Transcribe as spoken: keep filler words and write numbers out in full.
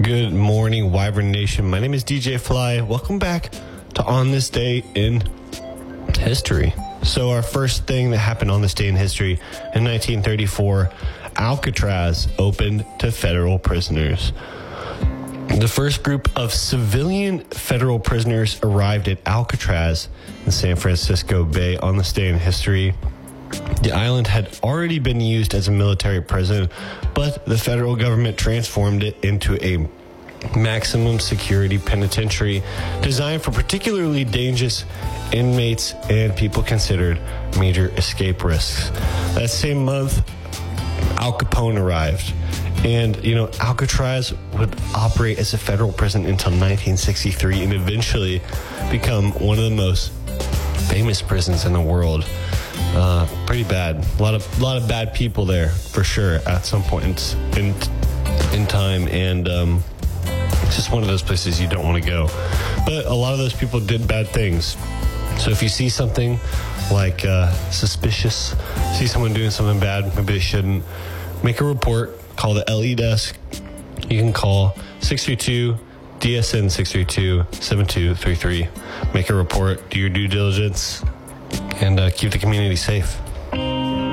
Good morning, Wyvern Nation. My name is D J Fly. Welcome back to On This Day in History. So our first thing that happened on this day in history, in nineteen thirty-four, Alcatraz opened to federal prisoners. The first group of civilian federal prisoners arrived at Alcatraz in San Francisco Bay on this day in history. The island had already been used as a military prison, but the federal government transformed it into a maximum security penitentiary designed for particularly dangerous inmates and people considered major escape risks. That same month, Al Capone arrived. And, you know, Alcatraz would operate as a federal prison until nineteen sixty-three and eventually become one of the most famous prisons in the world. Uh, pretty bad. A lot of, a lot of bad people there, for sure, at some point in, in time. And um, it's just one of those places you don't want to go. But a lot of those people did bad things. So if you see something like uh, suspicious, see someone doing something bad, maybe they shouldn't, make a report. Call the L E desk. You can call six three two D S N six three two seven two three three. Make a report, do your due diligence, and uh, keep the community safe.